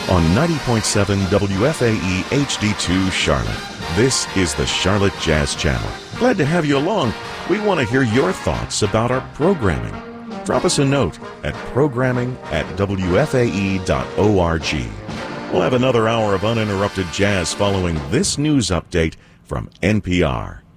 on 90.7 WFAE HD2 Charlotte. This is the Charlotte Jazz Channel. Glad to have you along. We want to hear your thoughts about our programming. Drop us a note at programming@wfae.org. We'll have another hour of uninterrupted jazz following this news update from NPR.